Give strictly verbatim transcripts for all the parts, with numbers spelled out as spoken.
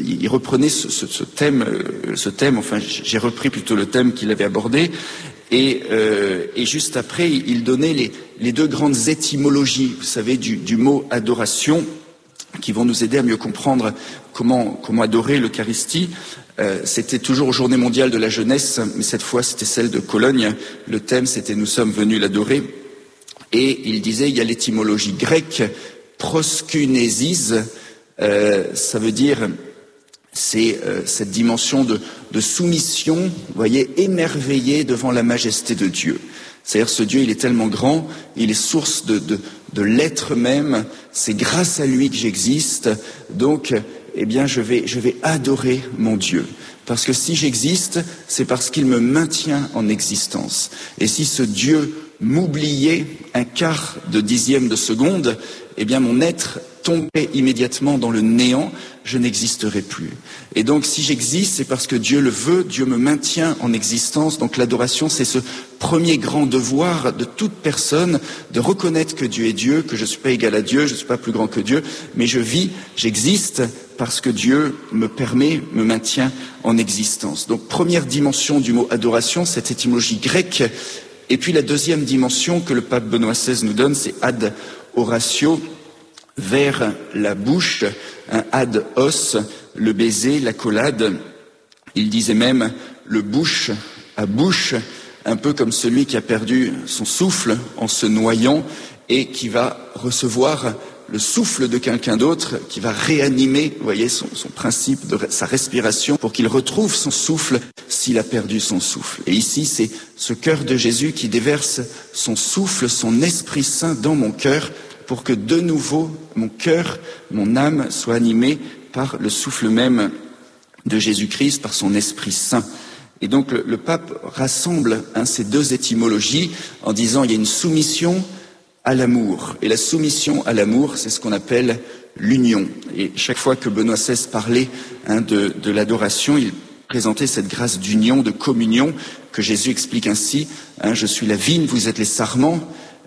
il reprenait ce, ce, ce thème, ce thème, enfin j'ai repris plutôt le thème qu'il avait abordé, et, euh, et juste après il donnait les, les deux grandes étymologies, vous savez, du, du mot adoration, qui vont nous aider à mieux comprendre comment, comment adorer l'Eucharistie. Euh, c'était toujours Journée mondiale de la jeunesse, mais cette fois c'était celle de Cologne. Le thème c'était « Nous sommes venus l'adorer ». Et il disait, il y a l'étymologie grecque, proskunesis, euh, ça veut dire, c'est euh, cette dimension de, de soumission, vous voyez, émerveillée devant la majesté de Dieu. C'est-à-dire ce Dieu, il est tellement grand, il est source de, de, de l'être même, c'est grâce à lui que j'existe, donc eh bien je vais, je vais adorer mon Dieu. Parce que si j'existe, c'est parce qu'il me maintient en existence. Et si ce Dieu m'oubliait un quart de dixième de seconde, eh bien mon être tomberait immédiatement dans le néant, je n'existerai plus. Et donc si j'existe, c'est parce que Dieu le veut, Dieu me maintient en existence. Donc l'adoration, c'est ce premier grand devoir de toute personne, de reconnaître que Dieu est Dieu, que je ne suis pas égal à Dieu, je ne suis pas plus grand que Dieu, mais je vis, j'existe parce que Dieu me permet, me maintient en existence. Donc première dimension du mot adoration, cette étymologie grecque. Et puis la deuxième dimension que le pape Benoît seize nous donne, c'est ad oratio, vers la bouche, un ad os, le baiser, l'accolade. Il disait même le bouche à bouche, un peu comme celui qui a perdu son souffle en se noyant et qui va recevoir le souffle de quelqu'un d'autre, qui va réanimer, vous voyez, son, son principe de sa respiration pour qu'il retrouve son souffle s'il a perdu son souffle. Et ici, c'est ce cœur de Jésus qui déverse son souffle, son Esprit Saint dans mon cœur pour que de nouveau mon cœur, mon âme soit animée par le souffle même de Jésus-Christ, par son Esprit Saint. Et donc le, le pape rassemble hein, ces deux étymologies en disant il y a une soumission à l'amour. Et la soumission à l'amour, c'est ce qu'on appelle l'union. Et chaque fois que Benoît seize parlait hein, de, de l'adoration, il présentait cette grâce d'union, de communion, que Jésus explique ainsi, hein, je suis la vigne, vous êtes les sarments,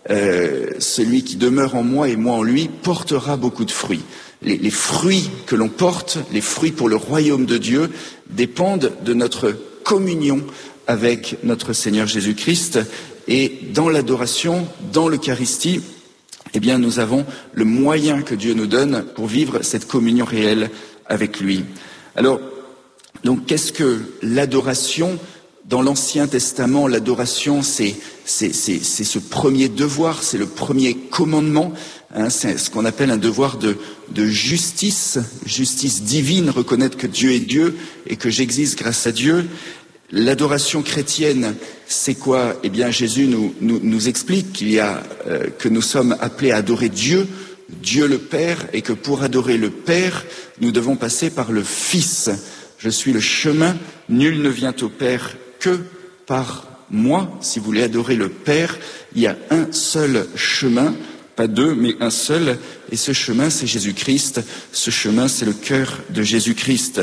euh, celui qui demeure en moi et moi en lui portera beaucoup de fruits. Les, les fruits que l'on porte, les fruits pour le royaume de Dieu, dépendent de notre communion avec notre Seigneur Jésus-Christ. Et dans l'adoration, dans l'Eucharistie, eh bien, nous avons le moyen que Dieu nous donne pour vivre cette communion réelle avec lui. Alors, donc, qu'est-ce que l'adoration? Dans l'Ancien Testament, l'adoration, c'est, c'est, c'est, c'est ce premier devoir, c'est le premier commandement. Hein, c'est ce qu'on appelle un devoir de, de justice, justice divine, reconnaître que Dieu est Dieu et que j'existe grâce à Dieu. L'adoration chrétienne, c'est quoi? Eh bien, Jésus nous, nous, nous explique qu'il y a, euh, que nous sommes appelés à adorer Dieu, Dieu le Père, et que pour adorer le Père, nous devons passer par le Fils. Je suis le chemin, nul ne vient au Père que par moi. Si vous voulez adorer le Père, il y a un seul chemin, pas deux, mais un seul, et ce chemin, c'est Jésus-Christ. Ce chemin, c'est le cœur de Jésus-Christ.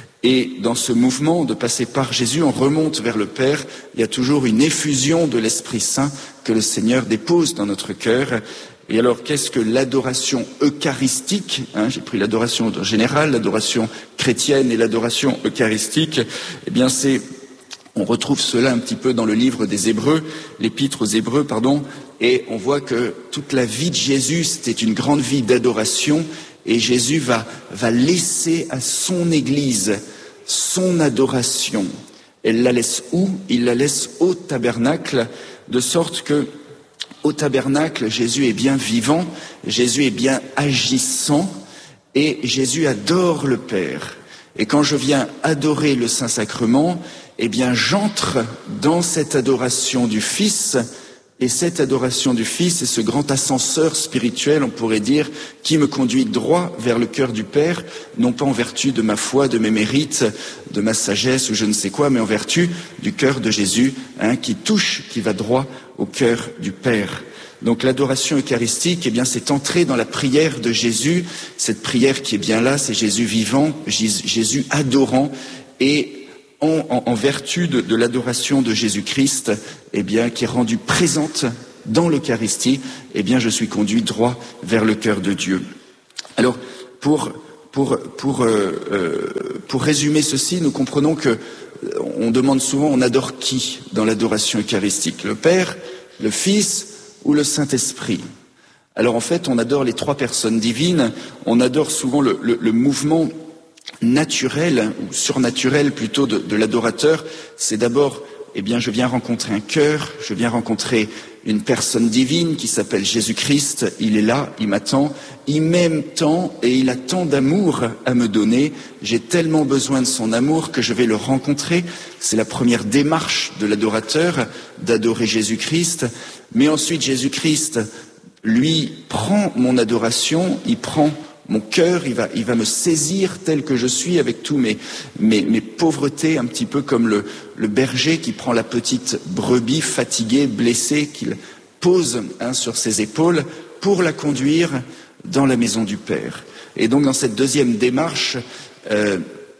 Et dans ce mouvement de passer par Jésus, on remonte vers le Père. Il y a toujours une effusion de l'Esprit Saint que le Seigneur dépose dans notre cœur. Et alors, qu'est-ce que l'adoration eucharistique hein, j'ai pris l'adoration générale, l'adoration chrétienne et l'adoration eucharistique. Eh bien, c'est, on retrouve cela un petit peu dans le livre des Hébreux, l'Épître aux Hébreux, pardon. Et on voit que toute la vie de Jésus, c'était une grande vie d'adoration. Et Jésus va, va laisser à son Église son adoration. Elle la laisse où? Il la laisse au tabernacle, de sorte que au tabernacle, Jésus est bien vivant, Jésus est bien agissant, et Jésus adore le Père. Et quand je viens adorer le Saint-Sacrement, eh bien j'entre dans cette adoration du Fils. Et cette adoration du Fils est ce grand ascenseur spirituel, on pourrait dire, qui me conduit droit vers le cœur du Père, non pas en vertu de ma foi, de mes mérites, de ma sagesse ou je ne sais quoi, mais en vertu du cœur de Jésus, hein, qui touche, qui va droit au cœur du Père. Donc l'adoration eucharistique, eh bien, c'est entrer dans la prière de Jésus, cette prière qui est bien là, c'est Jésus vivant, Jésus adorant, et En, en, en vertu de, de l'adoration de Jésus-Christ, eh bien, qui est rendue présente dans l'Eucharistie, eh bien, je suis conduit droit vers le cœur de Dieu. Alors, pour, pour, pour euh, euh, pour résumer ceci, nous comprenons que on demande souvent, on adore qui dans l'adoration eucharistique? Le Père, le Fils ou le Saint-Esprit? Alors en fait, on adore les trois personnes divines, on adore souvent le, le, le mouvement naturel ou surnaturel plutôt de, de l'adorateur. C'est d'abord, eh bien, je viens rencontrer un cœur, je viens rencontrer une personne divine qui s'appelle Jésus-Christ, il est là, il m'attend, il m'aime tant et il a tant d'amour à me donner, j'ai tellement besoin de son amour que je vais le rencontrer. C'est la première démarche de l'adorateur, d'adorer Jésus-Christ. Mais ensuite, Jésus-Christ, lui, prend mon adoration, il prend mon cœur, il va, il va me saisir tel que je suis avec tous mes, mes, mes pauvretés, un petit peu comme le, le berger qui prend la petite brebis fatiguée, blessée, qu'il pose hein, sur ses épaules pour la conduire dans la maison du Père. Et donc dans cette deuxième démarche, euh,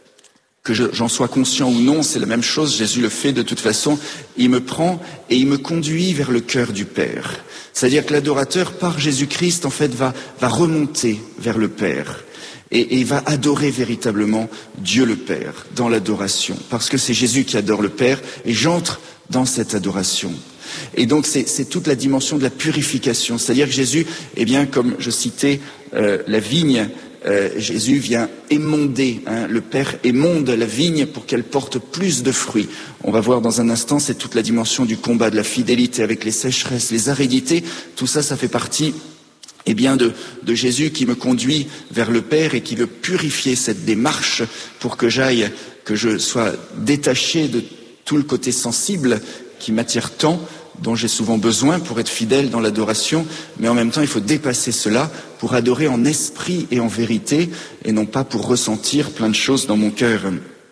que je, j'en sois conscient ou non, c'est la même chose, Jésus le fait de toute façon, il me prend et il me conduit vers le cœur du Père. C'est-à-dire que l'adorateur, par Jésus-Christ, en fait, va, va remonter vers le Père et, et va adorer véritablement Dieu le Père dans l'adoration, parce que c'est Jésus qui adore le Père et j'entre dans cette adoration. Et donc c'est, c'est toute la dimension de la purification, c'est-à-dire que Jésus, eh bien, comme je citais euh, la vigne, Euh, Jésus vient émonder, hein, le Père émonde la vigne pour qu'elle porte plus de fruits. On va voir dans un instant, c'est toute la dimension du combat, de la fidélité avec les sécheresses, les aridités. Tout ça, ça fait partie eh bien, de, de Jésus qui me conduit vers le Père et qui veut purifier cette démarche pour que j'aille, que je sois détaché de tout le côté sensible qui m'attire tant, dont j'ai souvent besoin pour être fidèle dans l'adoration, mais en même temps il faut dépasser cela pour adorer en esprit et en vérité, et non pas pour ressentir plein de choses dans mon cœur.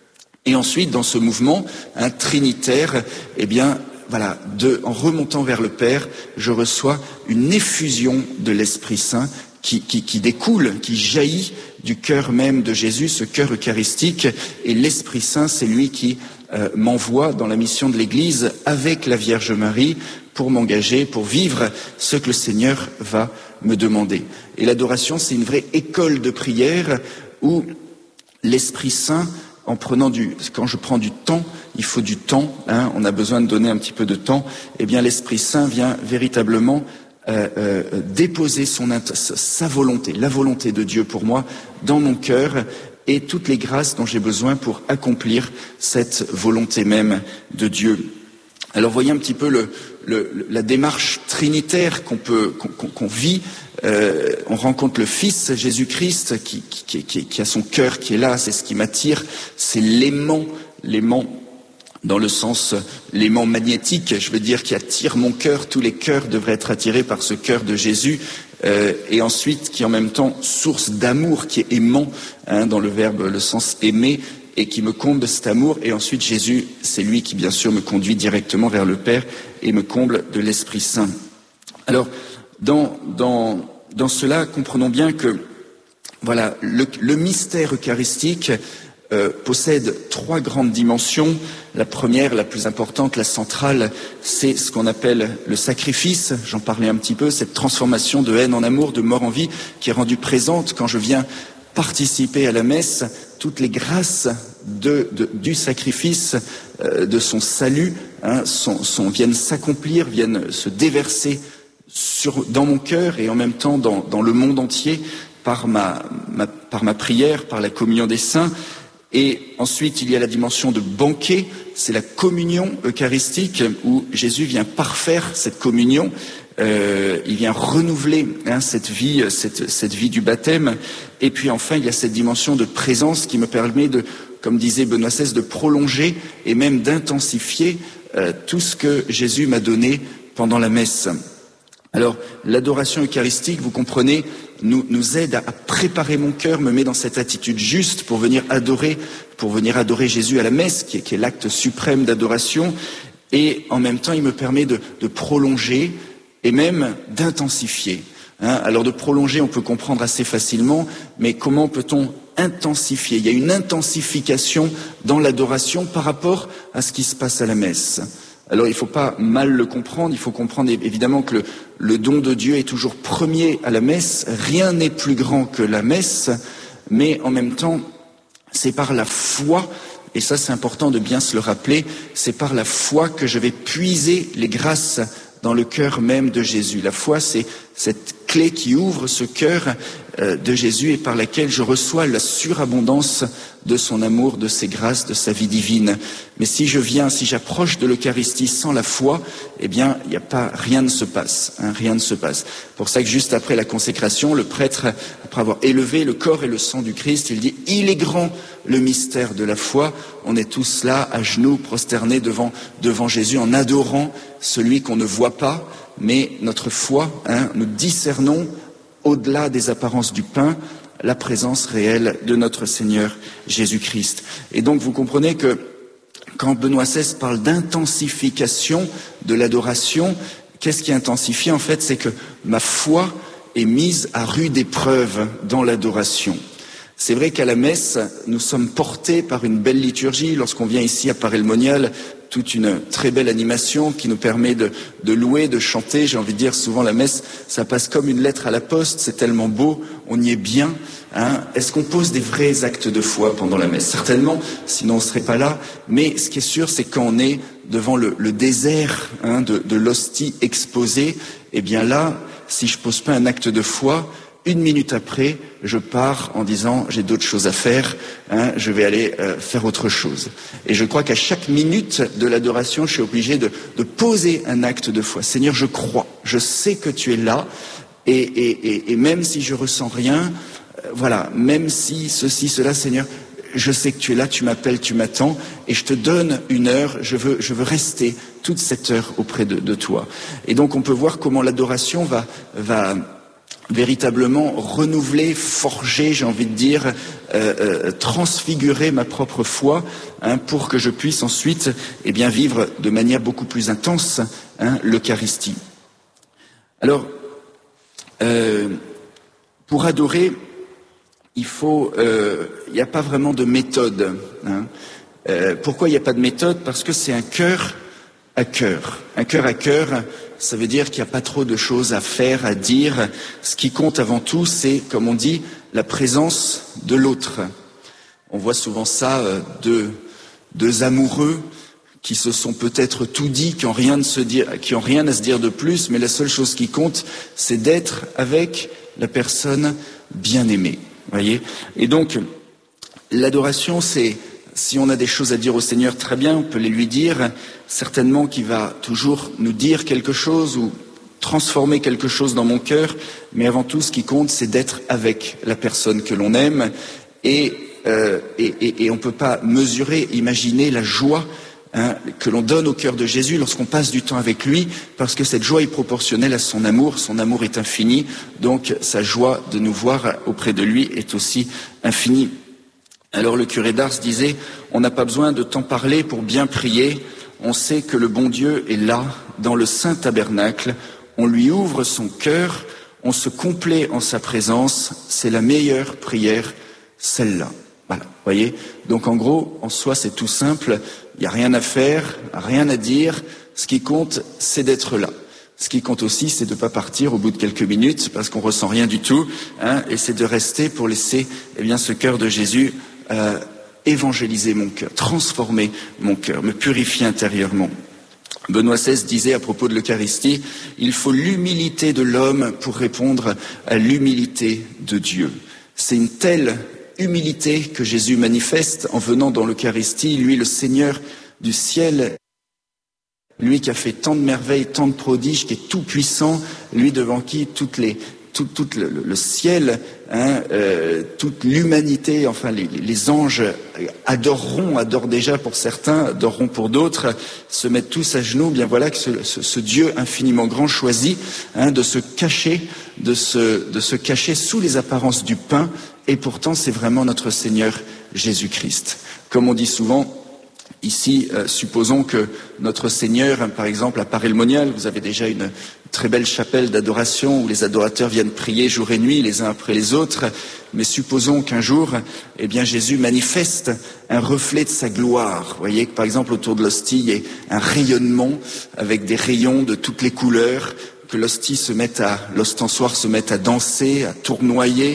Et ensuite, dans ce mouvement hein, trinitaire, eh bien, voilà, de, en remontant vers le Père, je reçois une effusion de l'Esprit Saint qui, qui, qui découle, qui jaillit du cœur même de Jésus, ce cœur eucharistique, et l'Esprit Saint, c'est lui qui Euh, m'envoie dans la mission de l'Église avec la Vierge Marie pour m'engager, pour vivre ce que le Seigneur va me demander. Et l'adoration, c'est une vraie école de prière où l'Esprit Saint, en prenant du, quand je prends du temps, il faut du temps, hein, on a besoin de donner un petit peu de temps, eh bien l'Esprit Saint vient véritablement euh, euh, déposer son, sa volonté, la volonté de Dieu pour moi, dans mon cœur, et toutes les grâces dont j'ai besoin pour accomplir cette volonté même de Dieu. Alors voyez un petit peu le, le, la démarche trinitaire qu'on peut, qu'on, qu'on vit. Euh, on rencontre le Fils Jésus-Christ qui, qui, qui, qui a son cœur qui est là, c'est ce qui m'attire, c'est l'aimant, l'aimant dans le sens l'aimant magnétique, je veux dire qui attire mon cœur. Tous les cœurs devraient être attirés par ce cœur de Jésus. Euh, et ensuite qui est en même temps source d'amour, qui est aimant, hein, dans le verbe, le sens aimer, et qui me comble de cet amour. Et ensuite Jésus, c'est lui qui bien sûr me conduit directement vers le Père et me comble de l'Esprit Saint. Alors, dans, dans, dans cela, comprenons bien que voilà, le, le mystère eucharistique Euh, possède trois grandes dimensions. La première, la plus importante, la centrale, c'est ce qu'on appelle le sacrifice. J'en parlais un petit peu, cette transformation de haine en amour, de mort en vie, qui est rendue présente quand je viens participer à la messe. Toutes les grâces de, de, du sacrifice, euh, de son salut, hein, sont, sont, viennent s'accomplir, viennent se déverser sur, dans mon cœur et en même temps dans, dans le monde entier par ma, ma, par ma prière, par la communion des saints. Et ensuite, il y a la dimension de banquet, c'est la communion eucharistique où Jésus vient parfaire cette communion, euh, il vient renouveler hein, cette vie, cette, cette vie du baptême. Et puis enfin, il y a cette dimension de présence qui me permet de, comme disait Benoît seize, de prolonger et même d'intensifier euh, tout ce que Jésus m'a donné pendant la messe. Alors, l'adoration eucharistique, vous comprenez, nous, nous aide à, à préparer mon cœur, me met dans cette attitude juste pour venir adorer, pour venir adorer Jésus à la messe, qui est, qui est l'acte suprême d'adoration. Et en même temps, il me permet de, de prolonger et même d'intensifier. Hein, alors, de prolonger, on peut comprendre assez facilement, mais comment peut-on intensifier? Il y a une intensification dans l'adoration par rapport à ce qui se passe à la messe. Alors il ne faut pas mal le comprendre, il faut comprendre évidemment que le, le don de Dieu est toujours premier à la messe, rien n'est plus grand que la messe, mais en même temps, C'est par la foi, et ça c'est important de bien se le rappeler, c'est par la foi que je vais puiser les grâces dans le cœur même de Jésus. La foi, c'est cette clé qui ouvre ce cœur euh, de Jésus et par laquelle je reçois la surabondance de son amour, de ses grâces, de sa vie divine. Mais si je viens, si j'approche de l'Eucharistie sans la foi, eh bien, il n'y a pas, rien ne se passe, hein, rien ne se passe. Pour ça que juste après la consécration, le prêtre, après avoir élevé le corps et le sang du Christ, il dit « Il est grand le mystère de la foi ». On est tous là, à genoux, prosternés devant, devant Jésus, en adorant celui qu'on ne voit pas, mais notre foi, hein, nous discernons au-delà des apparences du pain, la présence réelle de notre Seigneur Jésus-Christ. Et donc vous comprenez que quand Benoît seize parle d'intensification de l'adoration, qu'est-ce qui intensifie en fait? C'est que ma foi est mise à rude épreuve dans l'adoration. C'est vrai qu'à la messe, nous sommes portés par une belle liturgie. Lorsqu'on vient ici à Paray-le-Monial, toute une très belle animation qui nous permet de, de louer, de chanter. J'ai envie de dire, souvent la messe, ça passe comme une lettre à la poste, c'est tellement beau, on y est bien. Hein. Est-ce qu'on pose des vrais actes de foi pendant la messe? Certainement, sinon on ne serait pas là. Mais ce qui est sûr, c'est quand on est devant le, le désert hein, de, de l'hostie exposée, eh bien là, si je ne pose pas un acte de foi, une minute après, je pars en disant j'ai d'autres choses à faire, hein, je vais aller euh, faire autre chose. Et je crois qu'à chaque minute de l'adoration, je suis obligé de, de poser un acte de foi. Seigneur, je crois, je sais que tu es là, et, et, et, et même si je ressens rien, euh, voilà, même si ceci, cela, Seigneur, je sais que tu es là, tu m'appelles, tu m'attends, et je te donne une heure, je veux, je veux rester toute cette heure auprès de, de toi. Et donc on peut voir comment l'adoration va... va véritablement renouveler, forger, j'ai envie de dire, euh, euh, transfigurer ma propre foi hein, pour que je puisse ensuite eh bien, vivre de manière beaucoup plus intense hein, l'Eucharistie. Alors, euh, pour adorer, il faut, euh, il n'y a pas vraiment de méthode. Hein. Euh, pourquoi il n'y a pas de méthode? Parce que c'est un cœur à cœur. Un cœur à cœur, ça veut dire qu'il n'y a pas trop de choses à faire, à dire. Ce qui compte avant tout, c'est, comme on dit, la présence de l'autre. On voit souvent ça, euh, deux, deux amoureux qui se sont peut-être tout dit, qui n'ont rien, de se dire, qui ont rien à se dire de plus, mais la seule chose qui compte, c'est d'être avec la personne bien-aimée. Voyez ? Et donc, l'adoration, c'est... Si on a des choses à dire au Seigneur, très bien, on peut les lui dire. Certainement qu'il va toujours nous dire quelque chose ou transformer quelque chose dans mon cœur. Mais avant tout, ce qui compte, c'est d'être avec la personne que l'on aime. Et, euh, et, et, et on ne peut pas mesurer, imaginer la joie hein, que l'on donne au cœur de Jésus lorsqu'on passe du temps avec lui, parce que cette joie est proportionnelle à son amour. Son amour est infini, donc sa joie de nous voir auprès de lui est aussi infinie. Alors le curé d'Ars disait, on n'a pas besoin de tant parler pour bien prier, on sait que le bon Dieu est là, dans le saint tabernacle, on lui ouvre son cœur, on se complaît en sa présence, c'est la meilleure prière, celle-là. Voilà, voyez. Donc en gros, en soi c'est tout simple, il n'y a rien à faire, rien à dire, ce qui compte c'est d'être là. Ce qui compte aussi, c'est de ne pas partir au bout de quelques minutes parce qu'on ressent rien du tout, hein, et c'est de rester pour laisser eh bien, ce cœur de Jésus euh, évangéliser mon cœur, transformer mon cœur, me purifier intérieurement. Benoît seize disait à propos de l'Eucharistie, il faut l'humilité de l'homme pour répondre à l'humilité de Dieu. C'est une telle humilité que Jésus manifeste en venant dans l'Eucharistie, lui le Seigneur du ciel, lui qui a fait tant de merveilles, tant de prodiges, qui est tout puissant, lui devant qui toutes les, tout, tout le, le ciel, hein, euh, toute l'humanité, enfin les, les anges adoreront, adorent déjà pour certains, adoreront pour d'autres, se mettent tous à genoux. Bien voilà que ce, ce, ce Dieu infiniment grand choisit hein, de se cacher, de se, de se cacher sous les apparences du pain, et pourtant c'est vraiment notre Seigneur Jésus-Christ. Comme on dit souvent. Ici, euh, supposons que notre Seigneur, hein, par exemple, à Paray-le-Monial, vous avez déjà une très belle chapelle d'adoration où les adorateurs viennent prier jour et nuit les uns après les autres. Mais supposons qu'un jour, eh bien, Jésus manifeste un reflet de sa gloire. Vous voyez que, par exemple, autour de l'hostie, il y a un rayonnement avec des rayons de toutes les couleurs, que l'hostie se mette à, l'ostensoir se mette à danser, à tournoyer,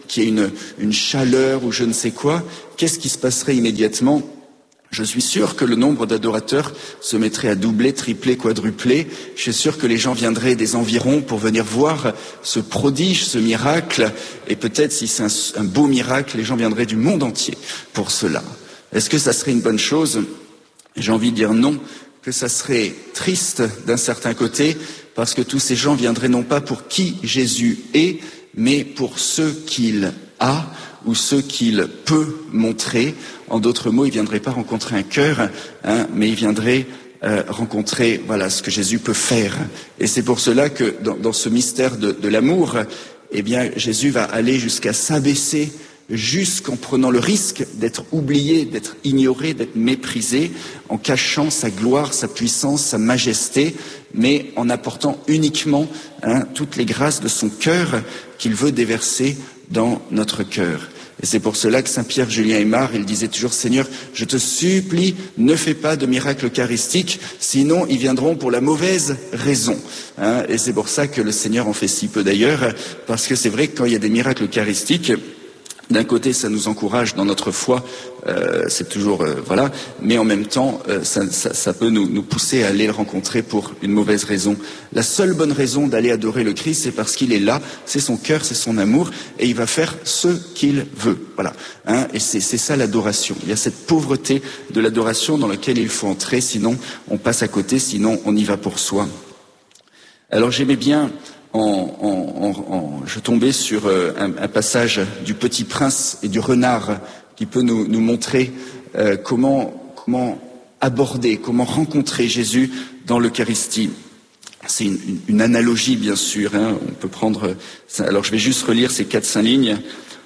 qu'il y ait une, une chaleur ou je ne sais quoi, qu'est-ce qui se passerait immédiatement? Je suis sûr que le nombre d'adorateurs se mettrait à doubler, tripler, quadrupler. Je suis sûr que les gens viendraient des environs pour venir voir ce prodige, ce miracle. Et peut-être, si c'est un, un beau miracle, les gens viendraient du monde entier pour cela. Est-ce que ça serait une bonne chose? J'ai envie de dire non, que ça serait triste d'un certain côté, parce que tous ces gens viendraient non pas pour qui Jésus est, mais pour ce qu'il a ou ce qu'il peut montrer. En d'autres mots, ils ne viendraient pas rencontrer un cœur, hein, mais ils viendraient euh, rencontrer voilà, ce que Jésus peut faire. Et c'est pour cela que dans, dans ce mystère de, de l'amour, eh bien, Jésus va aller jusqu'à s'abaisser, jusqu'en prenant le risque d'être oublié, d'être ignoré, d'être méprisé, en cachant sa gloire, sa puissance, sa majesté, mais en apportant uniquement hein, toutes les grâces de son cœur qu'il veut déverser dans notre cœur. Et c'est pour cela que Saint Pierre Julien Aymar, il disait toujours, Seigneur, je te supplie, ne fais pas de miracle eucharistique, sinon ils viendront pour la mauvaise raison. Hein, et c'est pour ça que le Seigneur en fait si peu d'ailleurs, parce que c'est vrai que quand il y a des miracles eucharistiques, d'un côté, ça nous encourage dans notre foi, euh, c'est toujours euh, voilà, mais en même temps, euh, ça, ça, ça peut nous, nous pousser à aller le rencontrer pour une mauvaise raison. La seule bonne raison d'aller adorer le Christ, c'est parce qu'il est là, c'est son cœur, c'est son amour, et il va faire ce qu'il veut. Voilà. Hein, et c'est, c'est ça l'adoration. Il y a cette pauvreté de l'adoration dans laquelle il faut entrer, sinon on passe à côté, sinon on y va pour soi. Alors j'aimais bien. En, en, en, je tombais sur euh, un, un passage du Petit Prince et du Renard qui peut nous, nous montrer euh, comment, comment aborder, comment rencontrer Jésus dans l'Eucharistie. C'est une, une, une analogie, bien sûr. Hein, on peut prendre. Ça. Alors, je vais juste relire ces quatre cinq lignes.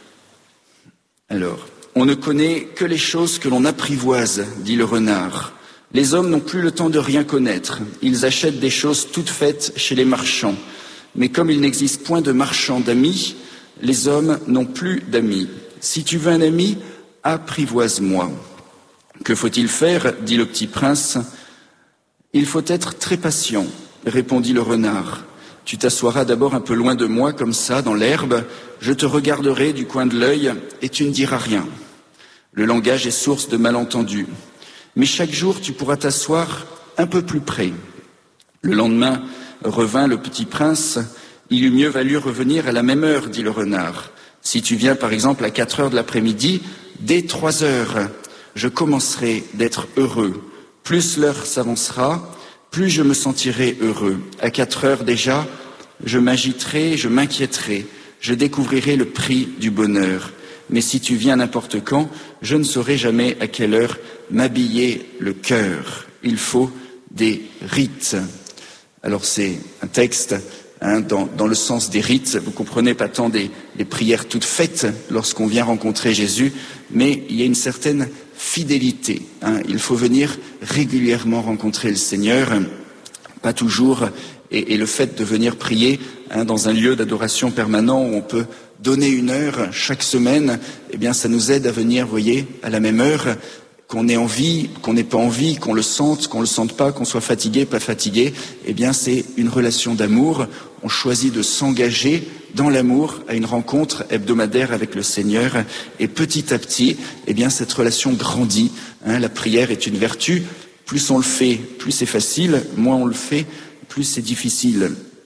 Alors, on ne connaît que les choses que l'on apprivoise, dit le Renard. Les hommes n'ont plus le temps de rien connaître. Ils achètent des choses toutes faites chez les marchands. Mais comme il n'existe point de marchands d'amis, les hommes n'ont plus d'amis. Si tu veux un ami, apprivoise-moi. Que faut-il faire? Dit le Petit Prince. Il faut être très patient, répondit le Renard. Tu t'assoiras d'abord un peu loin de moi, comme ça, dans l'herbe. Je te regarderai du coin de l'œil et tu ne diras rien. Le langage est source de malentendus. Mais chaque jour, tu pourras t'asseoir un peu plus près. Le lendemain, revint le Petit Prince, il eût mieux valu revenir à la même heure, dit le Renard. Si tu viens par exemple à quatre heures de l'après-midi, dès trois heures, je commencerai d'être heureux. Plus l'heure s'avancera, plus je me sentirai heureux. À quatre heures déjà, je m'agiterai, je m'inquiéterai, je découvrirai le prix du bonheur. Mais si tu viens n'importe quand, je ne saurai jamais à quelle heure m'habiller le cœur. Il faut des rites. Alors c'est un texte hein, dans, dans le sens des rites, vous comprenez, pas tant des, des prières toutes faites lorsqu'on vient rencontrer Jésus, mais il y a une certaine fidélité. Hein. Il faut venir régulièrement rencontrer le Seigneur, pas toujours, et, et le fait de venir prier hein, dans un lieu d'adoration permanent où on peut donner une heure chaque semaine, eh bien ça nous aide à venir, vous voyez, à la même heure, qu'on ait envie, qu'on n'ait pas envie, qu'on le sente, qu'on le sente pas, qu'on soit fatigué, pas fatigué, eh bien c'est une relation d'amour. On choisit de s'engager dans l'amour à une rencontre hebdomadaire avec le Seigneur et petit à petit, eh bien cette relation grandit. Hein, la prière est une vertu. Plus on le fait, plus c'est facile. Moins on le fait, plus c'est difficile.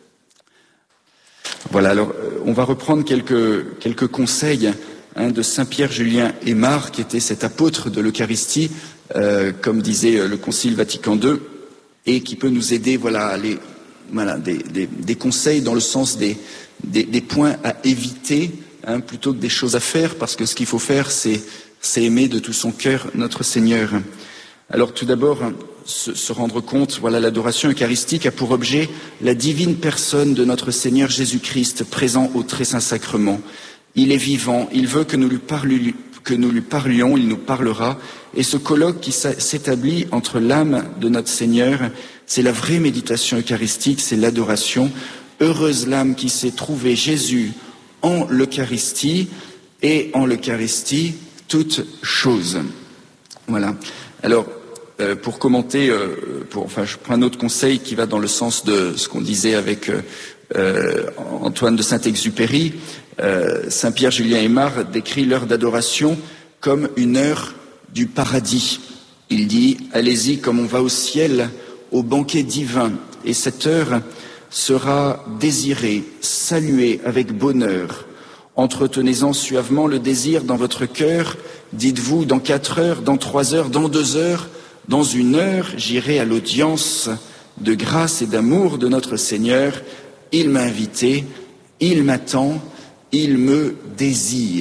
Voilà. Alors on va reprendre quelques quelques conseils. Hein, de Saint Pierre Julien Aymar, qui était cet apôtre de l'Eucharistie, euh, comme disait le Concile Vatican deux, et qui peut nous aider, voilà, à aller, voilà, des, des, des conseils dans le sens des, des, des points à éviter, hein, plutôt que des choses à faire, parce que ce qu'il faut faire, c'est, c'est aimer de tout son cœur notre Seigneur. Alors tout d'abord, se, se rendre compte, voilà, l'adoration eucharistique a pour objet la divine personne de notre Seigneur Jésus-Christ, présent au très saint sacrement. Il est vivant, il veut que nous lui parlions, que nous lui parlions, il nous parlera. Et ce colloque qui s'établit entre l'âme de notre Seigneur, c'est la vraie méditation eucharistique, c'est l'adoration. Heureuse l'âme qui s'est trouvée Jésus en l'Eucharistie et en l'Eucharistie toute chose. Voilà. Alors, euh, pour commenter, euh, pour, enfin, je prends un autre conseil qui va dans le sens de ce qu'on disait avec euh, euh, Antoine de Saint-Exupéry, euh, Saint-Pierre Julien Aymar décrit l'heure d'adoration comme une heure du paradis. Il dit « Allez-y comme on va au ciel, au banquet divin, et cette heure sera désirée, saluée avec bonheur. Entretenez-en suavement le désir dans votre cœur. Dites-vous, dans quatre heures, dans trois heures, dans deux heures, dans une heure, j'irai à l'audience de grâce et d'amour de notre Seigneur. Il m'a invité, il m'attend, il me désire. »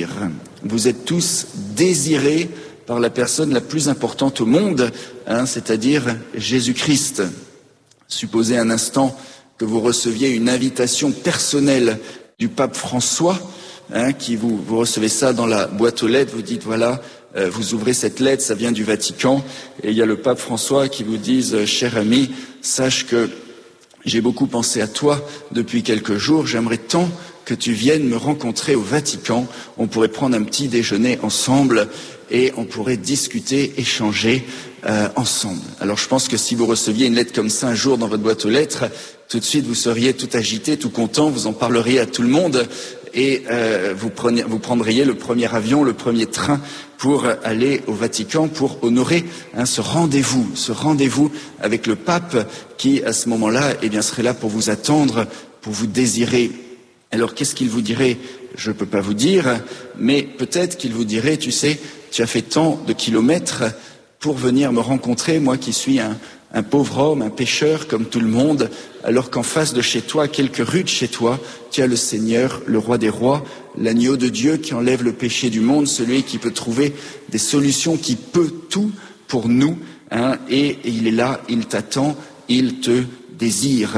Vous êtes tous désirés par la personne la plus importante au monde, hein, c'est-à-dire Jésus-Christ. Supposez un instant que vous receviez une invitation personnelle du pape François, hein, qui vous, vous recevez ça dans la boîte aux lettres, vous dites voilà, euh, vous ouvrez cette lettre, ça vient du Vatican, et il y a le pape François qui vous dit « Cher ami, sache que j'ai beaucoup pensé à toi depuis quelques jours, j'aimerais tant que tu viennes me rencontrer au Vatican, on pourrait prendre un petit déjeuner ensemble et on pourrait discuter, échanger euh, ensemble. » Alors je pense que si vous receviez une lettre comme ça un jour dans votre boîte aux lettres, tout de suite vous seriez tout agité, tout content, vous en parleriez à tout le monde et euh, vous, preniez, vous prendriez le premier avion, le premier train pour aller au Vatican, pour honorer hein, ce rendez-vous, ce rendez-vous avec le pape qui, à ce moment-là, eh bien, serait là pour vous attendre, pour vous désirer. Alors qu'est-ce qu'il vous dirait? Je ne peux pas vous dire, mais peut-être qu'il vous dirait, tu sais, tu as fait tant de kilomètres pour venir me rencontrer, moi qui suis un, un pauvre homme, un pécheur comme tout le monde, alors qu'en face de chez toi, quelques rues de chez toi, tu as le Seigneur, le roi des rois, l'agneau de Dieu qui enlève le péché du monde, celui qui peut trouver des solutions, qui peut tout pour nous, hein, et, et il est là, il t'attend, il te désire.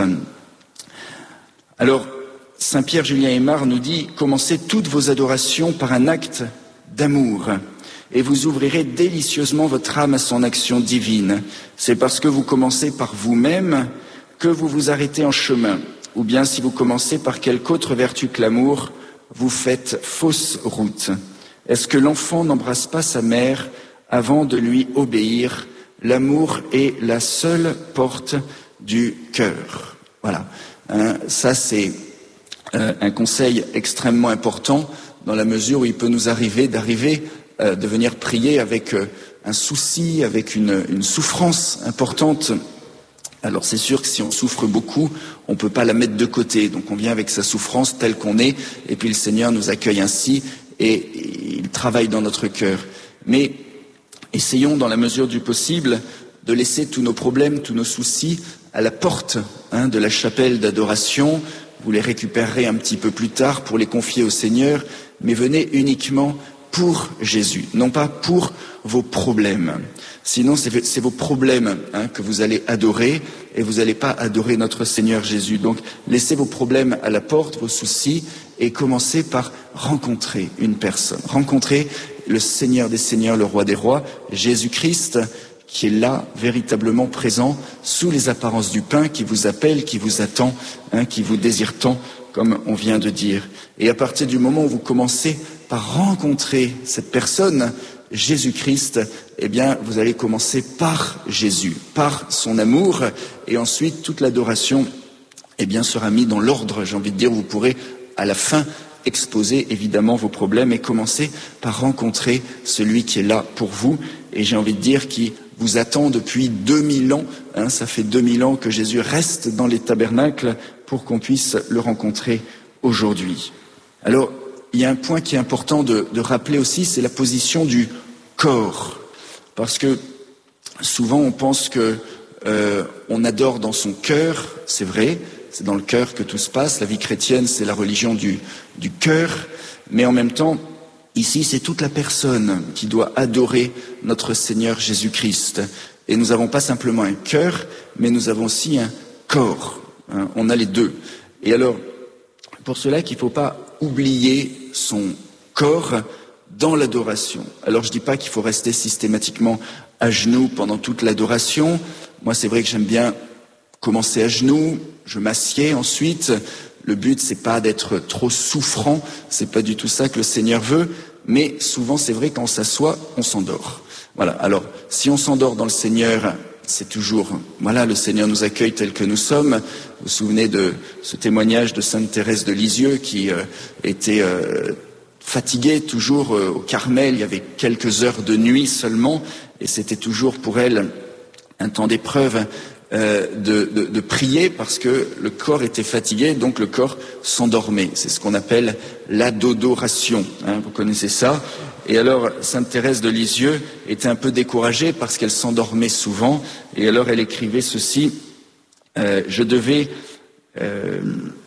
Alors, Saint Pierre Julien Aymar nous dit « Commencez toutes vos adorations par un acte d'amour, et vous ouvrirez délicieusement votre âme à son action divine. C'est parce que vous commencez par vous-même que vous vous arrêtez en chemin, ou bien si vous commencez par quelque autre vertu que l'amour, vous faites fausse route. Est-ce que l'enfant n'embrasse pas sa mère avant de lui obéir? L'amour est la seule porte du cœur. » Voilà, hein, ça c'est euh, un conseil extrêmement important dans la mesure où il peut nous arriver d'arriver, euh, de venir prier avec euh, un souci, avec une, une souffrance importante. Alors c'est sûr que si on souffre beaucoup, on ne peut pas la mettre de côté. Donc on vient avec sa souffrance telle qu'on est, et puis le Seigneur nous accueille ainsi, et, et il travaille dans notre cœur. Mais essayons, dans la mesure du possible, de laisser tous nos problèmes, tous nos soucis à la porte hein, de la chapelle d'adoration. Vous les récupérerez un petit peu plus tard pour les confier au Seigneur, mais venez uniquement pour Jésus, non pas pour vos problèmes. Sinon, c'est, c'est vos problèmes hein, que vous allez adorer et vous n'allez pas adorer notre Seigneur Jésus. Donc, laissez vos problèmes à la porte, vos soucis, et commencez par rencontrer une personne. Rencontrer le Seigneur des Seigneurs, le Roi des Rois, Jésus-Christ, qui est là, véritablement présent, sous les apparences du pain, qui vous appelle, qui vous attend, hein, qui vous désire tant, comme on vient de dire. Et à partir du moment où vous commencez par rencontrer cette personne, Jésus-Christ, eh bien, vous allez commencer par Jésus, par son amour, et ensuite toute l'adoration, eh bien, sera mise dans l'ordre. J'ai envie de dire, vous pourrez à la fin exposer évidemment vos problèmes et commencer par rencontrer celui qui est là pour vous. Et j'ai envie de dire qui vous attend depuis deux mille ans. Hein, ça fait deux mille ans que Jésus reste dans les tabernacles pour qu'on puisse le rencontrer aujourd'hui. Alors, il y a un point qui est important de, de rappeler aussi, c'est la position du corps. Parce que souvent on pense que euh, on adore dans son cœur, c'est vrai, c'est dans le cœur que tout se passe. La vie chrétienne, c'est la religion du, du cœur, mais en même temps, ici, c'est toute la personne qui doit adorer notre Seigneur Jésus-Christ. Et nous n'avons pas simplement un cœur, mais nous avons aussi un corps. Hein, on a les deux. Et alors, pour cela qu'il ne faut pas oublier son corps dans l'adoration. Alors je ne dis pas qu'il faut rester systématiquement à genoux pendant toute l'adoration. Moi, c'est vrai que j'aime bien commencer à genoux, je m'assieds ensuite. Le but, c'est pas d'être trop souffrant, c'est pas du tout ça que le Seigneur veut, mais souvent, c'est vrai, quand on s'assoit, on s'endort. Voilà. Alors, si on s'endort dans le Seigneur, c'est toujours, voilà, le Seigneur nous accueille tels que nous sommes. Vous vous souvenez de ce témoignage de Sainte Thérèse de Lisieux qui euh, était euh, fatiguée toujours euh, au Carmel. Il y avait quelques heures de nuit seulement, et c'était toujours pour elle un temps d'épreuve euh, de, de, de prier parce que le corps était fatigué, donc le corps s'endormait. C'est ce qu'on appelle l'adodoration. Hein, vous connaissez ça. Et alors, Sainte Thérèse de Lisieux était un peu découragée parce qu'elle s'endormait souvent. Et alors, elle écrivait ceci, euh, « Je devais euh,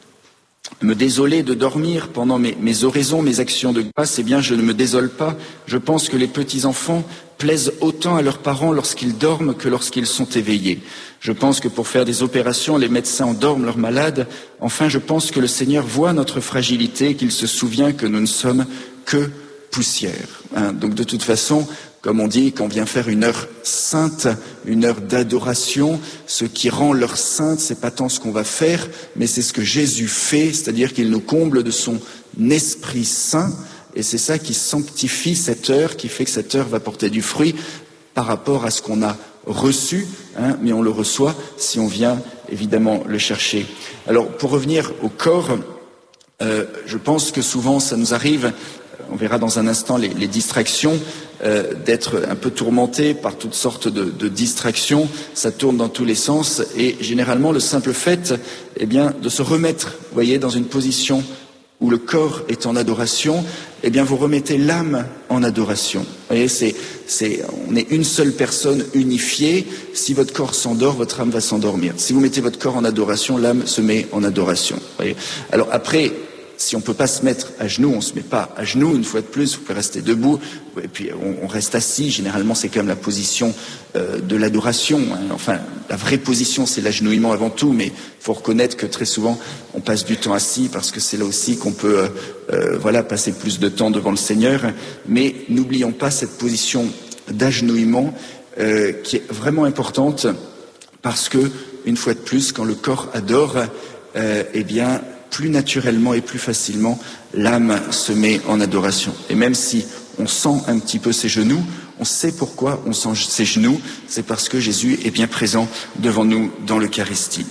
me désoler de dormir pendant mes, mes oraisons, mes actions de grâce. Eh bien, je ne me désole pas. Je pense que les petits-enfants plaisent autant à leurs parents lorsqu'ils dorment que lorsqu'ils sont éveillés. Je pense que pour faire des opérations, les médecins endorment leurs malades. Enfin, je pense que le Seigneur voit notre fragilité, qu'il se souvient que nous ne sommes que poussière. Hein. Donc de toute façon, comme on dit, quand on vient faire une heure sainte, une heure d'adoration, ce qui rend l'heure sainte, c'est pas tant ce qu'on va faire, mais c'est ce que Jésus fait, c'est-à-dire qu'il nous comble de son Esprit Saint, et c'est ça qui sanctifie cette heure, qui fait que cette heure va porter du fruit par rapport à ce qu'on a reçu, hein, mais on le reçoit si on vient évidemment le chercher. Alors pour revenir au corps, euh, je pense que souvent ça nous arrive. On verra dans un instant les, les distractions, euh, d'être un peu tourmenté par toutes sortes de, de distractions. Ça tourne dans tous les sens et généralement le simple fait, eh bien, de se remettre, vous voyez, dans une position où le corps est en adoration, eh bien, vous remettez l'âme en adoration. Vous voyez, c'est, c'est, on est une seule personne unifiée. Si votre corps s'endort, votre âme va s'endormir. Si vous mettez votre corps en adoration, l'âme se met en adoration. Vous voyez. Alors après, si on ne peut pas se mettre à genoux, on ne se met pas à genoux, une fois de plus, vous pouvez rester debout, et puis on, on reste assis, généralement c'est quand même la position euh, de l'adoration, hein. Enfin, la vraie position c'est l'agenouillement avant tout, mais il faut reconnaître que très souvent on passe du temps assis, parce que c'est là aussi qu'on peut euh, euh, voilà, passer plus de temps devant le Seigneur, mais n'oublions pas cette position d'agenouillement euh, qui est vraiment importante, parce que, une fois de plus, quand le corps adore, euh, eh bien, plus naturellement et plus facilement, l'âme se met en adoration. Et même si on sent un petit peu ses genoux, on sait pourquoi on sent ses genoux, c'est parce que Jésus est bien présent devant nous dans l'Eucharistie.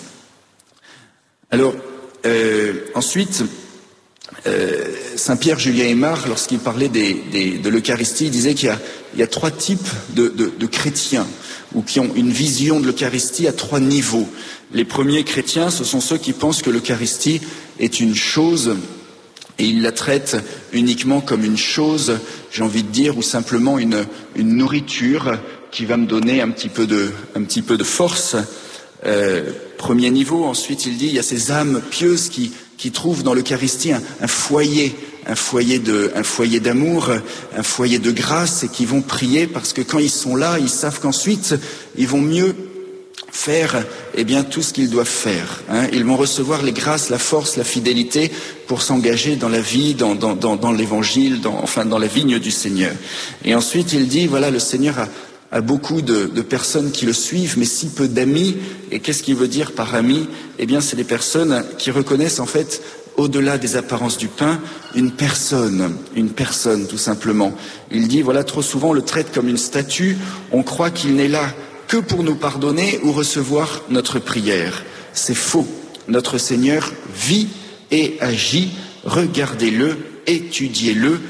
Alors, euh, ensuite, euh, Saint Pierre Julien Aymar, lorsqu'il parlait des, des, de l'Eucharistie, il disait qu'il y a, il y a trois types de, de, de chrétiens, ou qui ont une vision de l'Eucharistie à trois niveaux. Les premiers chrétiens, ce sont ceux qui pensent que l'Eucharistie est une chose et ils la traitent uniquement comme une chose, j'ai envie de dire, ou simplement une, une nourriture qui va me donner un petit peu de, un petit peu de force. Euh, premier niveau, ensuite il dit, il y a ces âmes pieuses qui, qui trouvent dans l'Eucharistie un, un foyer, un foyer de, un foyer d'amour, un foyer de grâce, et qui vont prier parce que quand ils sont là, ils savent qu'ensuite ils vont mieux faire eh bien tout ce qu'ils doivent faire. Hein. Ils vont recevoir les grâces, la force, la fidélité pour s'engager dans la vie, dans, dans, dans, dans l'évangile, dans, enfin dans la vigne du Seigneur. Et ensuite il dit, voilà, le Seigneur a, a beaucoup de, de personnes qui le suivent, mais si peu d'amis. Et qu'est-ce qu'il veut dire par amis? Eh bien c'est des personnes qui reconnaissent en fait, au-delà des apparences du pain, une personne, une personne tout simplement. Il dit, voilà, trop souvent on le traite comme une statue, on croit qu'il n'est là que pour nous pardonner ou recevoir notre prière. C'est faux. Notre Seigneur vit et agit. Regardez-le, étudiez-le,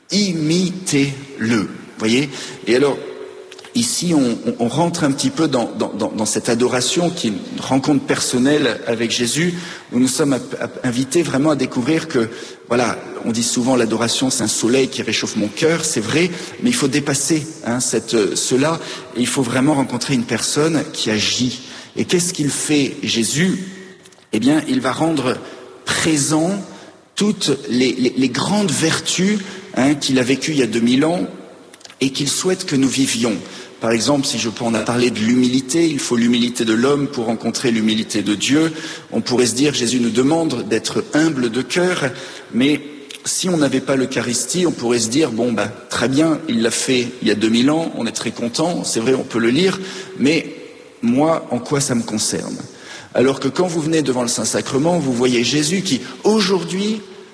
imitez-le. Voyez? Et alors, ici, on, on rentre un petit peu dans, dans, dans cette adoration qui est une rencontre personnelle avec Jésus, où nous sommes invités vraiment à découvrir que, voilà, on dit souvent l'adoration c'est un soleil qui réchauffe mon cœur, c'est vrai, mais il faut dépasser hein, cette, cela, et il faut vraiment rencontrer une personne qui agit. Et qu'est-ce qu'il fait, Jésus? Eh bien, il va rendre présent toutes les, les, les grandes vertus hein, qu'il a vécues il y a deux mille ans et qu'il souhaite que nous vivions. Par exemple, si je peux en parler de l'humilité, il faut l'humilité de l'homme pour rencontrer l'humilité de Dieu. On pourrait se dire, Jésus nous demande d'être humble de cœur, mais si on n'avait pas l'Eucharistie, on pourrait se dire, bon, bah, très bien, il l'a fait il y a deux mille ans, on est très content, c'est vrai, on peut le lire, mais moi, en quoi ça me concerne? Alors que quand vous venez devant le Saint-Sacrement, vous voyez Jésus qui, aujourd'hui,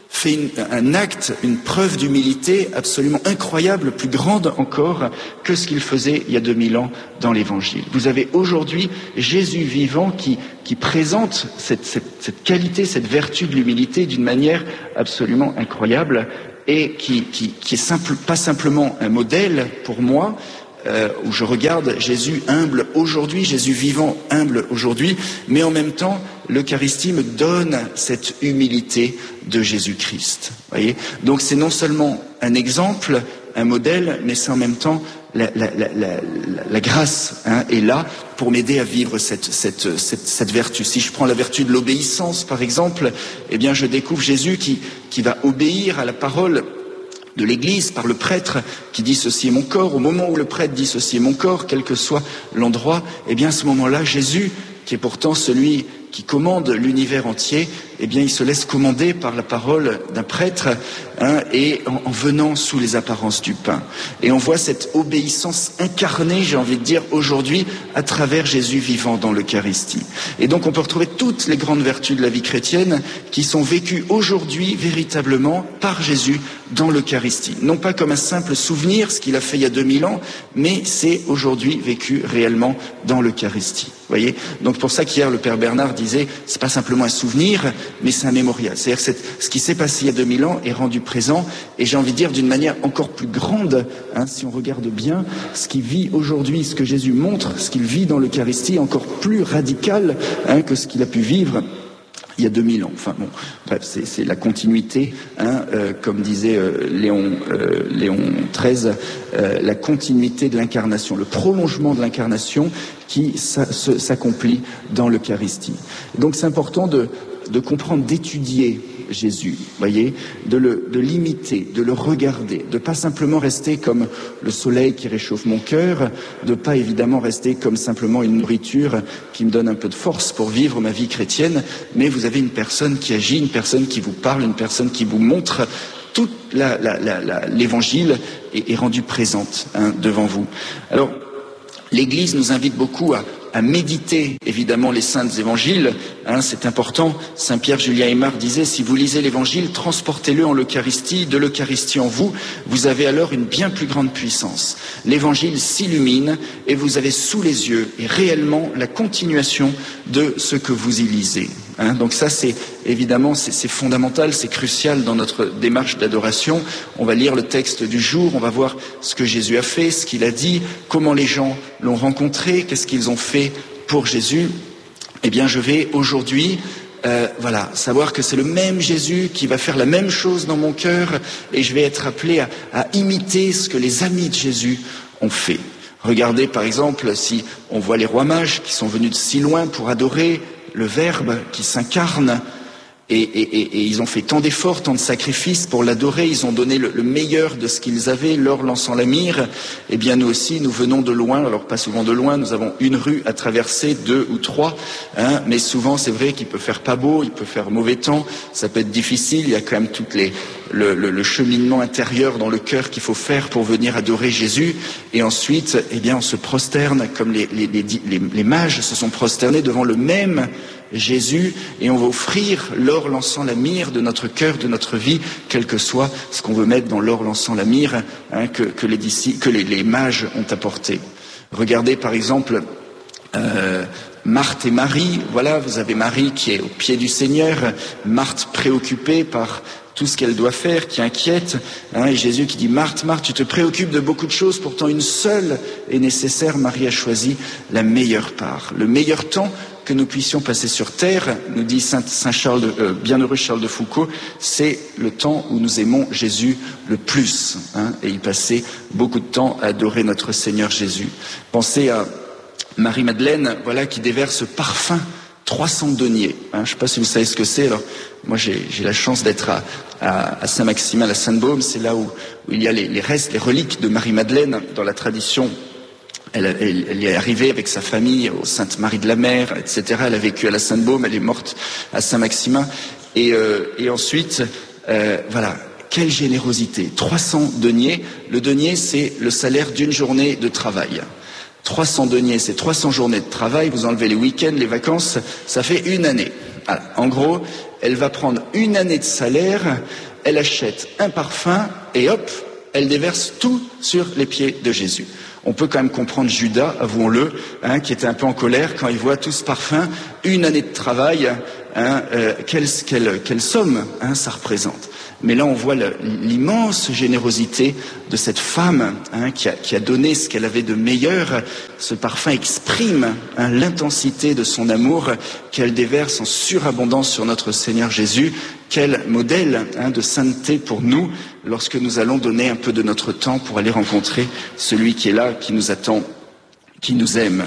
fait une, un acte, une preuve d'humilité absolument incroyable, plus grande encore que ce qu'il faisait il y a deux mille ans dans l'Évangile. Vous avez aujourd'hui Jésus vivant qui, qui présente cette, cette, cette qualité, cette vertu de l'humilité d'une manière absolument incroyable et qui, qui, qui est simple, pas simplement un modèle pour moi, Euh, où je regarde Jésus humble aujourd'hui, Jésus vivant humble aujourd'hui, mais en même temps, l'Eucharistie me donne cette humilité de Jésus-Christ. Voyez, donc c'est non seulement un exemple, un modèle, mais c'est en même temps la, la, la, la, la grâce hein, est là pour m'aider à vivre cette, cette, cette, cette vertu. Si je prends la vertu de l'obéissance, par exemple, eh bien je découvre Jésus qui, qui va obéir à la parole de l'Église par le prêtre qui dit ceci est mon corps. Au moment où le prêtre dit ceci est mon corps, quel que soit l'endroit, eh bien à ce moment-là, Jésus, qui est pourtant celui qui commande l'univers entier, eh bien il se laisse commander par la parole d'un prêtre hein, et en, en venant sous les apparences du pain. Et on voit cette obéissance incarnée, j'ai envie de dire, aujourd'hui à travers Jésus vivant dans l'Eucharistie. Et donc on peut retrouver toutes les grandes vertus de la vie chrétienne qui sont vécues aujourd'hui véritablement par Jésus dans l'Eucharistie. Non pas comme un simple souvenir, ce qu'il a fait il y a deux mille ans, mais c'est aujourd'hui vécu réellement dans l'Eucharistie. Vous voyez ? Donc pour ça qu'hier le Père Bernard disait, c'est pas simplement un souvenir, mais c'est un mémorial. C'est-à-dire que ce qui s'est passé il y a deux mille ans est rendu présent, et j'ai envie de dire d'une manière encore plus grande, hein, si on regarde bien, ce qui vit aujourd'hui, ce que Jésus montre, ce qu'il vit dans l'Eucharistie, encore plus radical hein, que ce qu'il a pu vivre il y a deux mille ans. Enfin bon, bref, c'est, c'est la continuité, hein, euh, comme disait euh, Léon, euh, Léon treize, euh, la continuité de l'incarnation, le prolongement de l'incarnation qui sa, se, s'accomplit dans l'Eucharistie. Donc c'est important de, de comprendre, d'étudier Jésus, voyez, de le, de l'imiter, de le regarder, de pas simplement rester comme le soleil qui réchauffe mon cœur, de pas évidemment rester comme simplement une nourriture qui me donne un peu de force pour vivre ma vie chrétienne, mais vous avez une personne qui agit, une personne qui vous parle, une personne qui vous montre toute la, la, la, la, l'évangile est, est rendue présente hein, devant vous. Alors, l'Église nous invite beaucoup à à méditer évidemment les saints évangiles, hein, c'est important. Saint Pierre Julien Aymar disait, si vous lisez l'évangile, transportez-le en l'Eucharistie, de l'Eucharistie en vous, vous avez alors une bien plus grande puissance. L'évangile s'illumine et vous avez sous les yeux et réellement la continuation de ce que vous y lisez. Hein, donc ça c'est évidemment c'est, c'est fondamental, c'est crucial dans notre démarche d'adoration. On va lire le texte du jour, on va voir ce que Jésus a fait, ce qu'il a dit, comment les gens l'ont rencontré, qu'est-ce qu'ils ont fait pour Jésus. Eh bien je vais aujourd'hui euh, voilà, savoir que c'est le même Jésus qui va faire la même chose dans mon cœur et je vais être appelé à, à imiter ce que les amis de Jésus ont fait. Regardez par exemple si on voit les rois mages qui sont venus de si loin pour adorer le Verbe qui s'incarne et, et, et, et ils ont fait tant d'efforts, tant de sacrifices pour l'adorer, ils ont donné le, le meilleur de ce qu'ils avaient, leur lançant la myrrhe. Eh bien nous aussi, nous venons de loin, alors pas souvent de loin, nous avons une rue à traverser, deux ou trois, hein, mais souvent c'est vrai qu'il peut faire pas beau, il peut faire mauvais temps, ça peut être difficile, il y a quand même toutes les Le, le, le cheminement intérieur dans le cœur qu'il faut faire pour venir adorer Jésus. Et ensuite, eh bien, on se prosterne comme les, les, les, les, les mages se sont prosternés devant le même Jésus et on va offrir l'or lançant la myrrhe de notre cœur, de notre vie, quel que soit ce qu'on veut mettre dans l'or lançant la myrrhe hein, que, que, les, que les, les mages ont apporté. Regardez par exemple euh, Marthe et Marie. Voilà, vous avez Marie qui est au pied du Seigneur, Marthe préoccupée par tout ce qu'elle doit faire, qui inquiète, hein, et Jésus qui dit « Marthe, Marthe, tu te préoccupes de beaucoup de choses, pourtant une seule est nécessaire, Marie a choisi la meilleure part. » Le meilleur temps que nous puissions passer sur terre, nous dit Saint, Saint Charles, de, euh, bienheureux Charles de Foucault, c'est le temps où nous aimons Jésus le plus, hein, et y passer beaucoup de temps à adorer notre Seigneur Jésus. Pensez à Marie-Madeleine, voilà, qui déverse parfum, trois cents deniers. Hein, je ne sais pas si vous savez ce que c'est. Alors, moi, j'ai, j'ai la chance d'être à, à, à Saint-Maximin, la Sainte-Baume. C'est là où, où il y a les, les restes, les reliques de Marie-Madeleine. Dans la tradition, elle, elle, elle y est arrivée avec sa famille au Sainte-Marie de la Mer, et cetera. Elle a vécu à la Sainte-Baume, elle est morte à Saint-Maximin. Et, euh, et ensuite, euh, voilà, quelle générosité. trois cents deniers. Le denier, c'est le salaire d'une journée de travail. trois cents deniers, c'est trois cents journées de travail, vous enlevez les week-ends, les vacances, ça fait une année. Alors, en gros, elle va prendre une année de salaire, elle achète un parfum et hop, elle déverse tout sur les pieds de Jésus. On peut quand même comprendre Judas, avouons-le, hein, qui était un peu en colère quand il voit tout ce parfum, une année de travail, hein, euh, quelle, quelle, quelle somme hein, ça représente. Mais là, on voit le, l'immense générosité de cette femme hein, qui, a, qui a donné ce qu'elle avait de meilleur. Ce parfum exprime hein, l'intensité de son amour qu'elle déverse en surabondance sur notre Seigneur Jésus. Quel modèle hein, de sainteté pour nous lorsque nous allons donner un peu de notre temps pour aller rencontrer celui qui est là, qui nous attend, qui nous aime.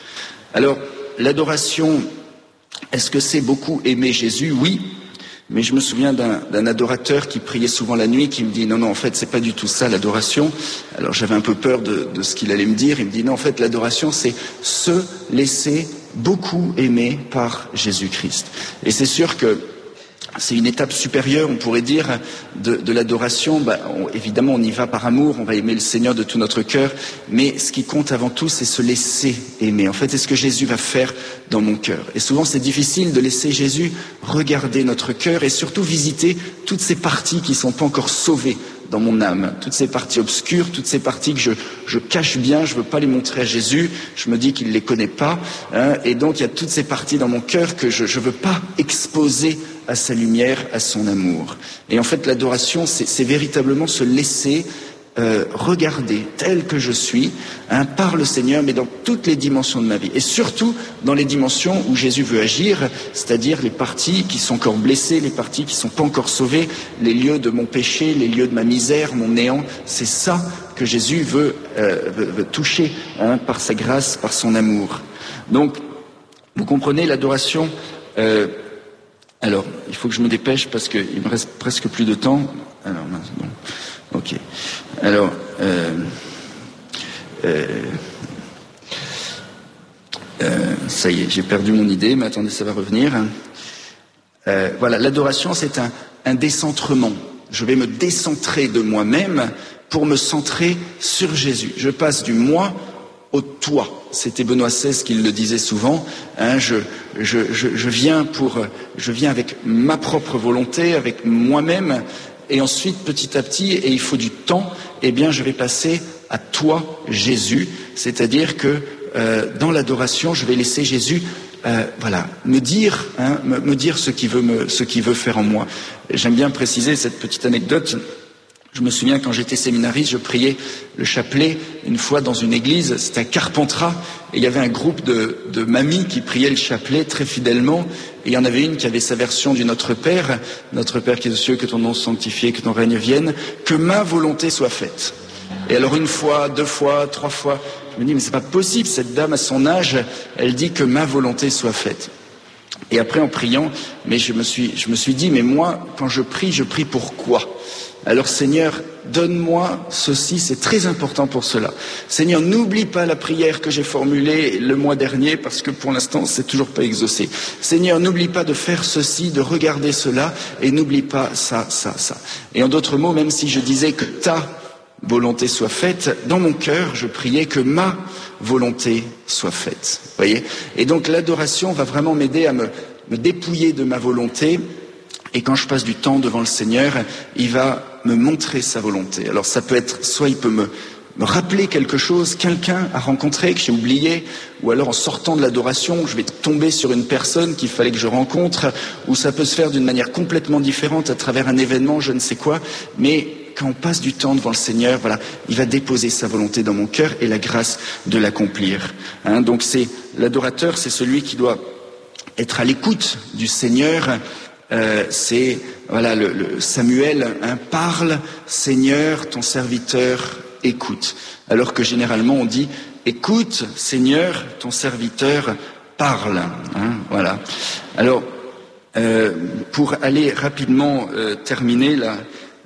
Alors, l'adoration, est-ce que c'est beaucoup aimer Jésus? Oui. Mais je me souviens d'un, d'un adorateur qui priait souvent la nuit, qui me dit non, non, en fait, c'est pas du tout ça l'adoration. Alors j'avais un peu peur de, de ce qu'il allait me dire. Il me dit non, en fait, l'adoration, c'est se laisser beaucoup aimer par Jésus-Christ. Et c'est sûr que c'est une étape supérieure, on pourrait dire, de, de l'adoration. Bah, on, évidemment, on y va par amour, on va aimer le Seigneur de tout notre cœur, mais ce qui compte avant tout, c'est se laisser aimer. En fait, c'est ce que Jésus va faire dans mon cœur. Et souvent, c'est difficile de laisser Jésus regarder notre cœur et surtout visiter toutes ces parties qui ne sont pas encore sauvées dans mon âme, toutes ces parties obscures, toutes ces parties que je, je cache bien, je ne veux pas les montrer à Jésus, je me dis qu'il ne les connaît pas, hein, et donc il y a toutes ces parties dans mon cœur que je ne veux pas exposer à sa lumière, à son amour. Et en fait, l'adoration, c'est, c'est véritablement se laisser euh, regarder tel que je suis hein, par le Seigneur, mais dans toutes les dimensions de ma vie. Et surtout dans les dimensions où Jésus veut agir, c'est-à-dire les parties qui sont encore blessées, les parties qui ne sont pas encore sauvées, les lieux de mon péché, les lieux de ma misère, mon néant. C'est ça que Jésus veut, euh, veut, veut toucher hein, par sa grâce, par son amour. Donc, vous comprenez, l'adoration... Euh, Alors, il faut que je me dépêche parce qu'il me reste presque plus de temps. Alors, bon, ok. Alors, euh, euh, euh, ça y est, j'ai perdu mon idée, mais attendez, ça va revenir. Euh, voilà, l'adoration, c'est un, un décentrement. Je vais me décentrer de moi-même pour me centrer sur Jésus. Je passe du moi au toi. C'était Benoît seize qui le disait souvent. Hein, je, je, je, je viens pour, je viens avec ma propre volonté, avec moi-même, et ensuite petit à petit, et il faut du temps. Eh bien, je vais passer à toi, Jésus. C'est-à-dire que euh, dans l'adoration, je vais laisser Jésus, euh, voilà, me dire, hein, me, me dire ce qu'il veut me, ce qu'il veut faire en moi. J'aime bien préciser cette petite anecdote. Je me souviens quand j'étais séminariste, je priais le chapelet une fois dans une église, c'était à Carpentras, et il y avait un groupe de, de mamies qui priaient le chapelet très fidèlement, et il y en avait une qui avait sa version du Notre Père, Notre Père qui est aux cieux, que ton nom soit sanctifié, que ton règne vienne, que ma volonté soit faite. Et alors une fois, deux fois, trois fois, je me dis mais c'est pas possible, cette dame à son âge, elle dit que ma volonté soit faite. Et après en priant, mais je me suis, je me suis dit mais moi quand je prie, je prie pour quoi ? Alors Seigneur, donne-moi ceci, c'est très important pour cela. Seigneur, n'oublie pas la prière que j'ai formulée le mois dernier, parce que pour l'instant, c'est toujours pas exaucé. Seigneur, n'oublie pas de faire ceci, de regarder cela, et n'oublie pas ça, ça, ça. Et en d'autres mots, même si je disais que ta volonté soit faite, dans mon cœur, je priais que ma volonté soit faite. Vous voyez ? Et donc l'adoration va vraiment m'aider à me, me dépouiller de ma volonté. Et quand je passe du temps devant le Seigneur, il va me montrer sa volonté. Alors ça peut être, soit il peut me, me rappeler quelque chose, quelqu'un à rencontrer que j'ai oublié, ou alors en sortant de l'adoration, je vais tomber sur une personne qu'il fallait que je rencontre, ou ça peut se faire d'une manière complètement différente à travers un événement, je ne sais quoi, mais quand on passe du temps devant le Seigneur, voilà, il va déposer sa volonté dans mon cœur et la grâce de l'accomplir. Hein, donc c'est l'adorateur, c'est celui qui doit être à l'écoute du Seigneur. Euh, c'est voilà le, le Samuel hein, parle Seigneur ton serviteur écoute, alors que généralement on dit écoute Seigneur ton serviteur parle hein, voilà. Alors euh, pour aller rapidement euh, terminer là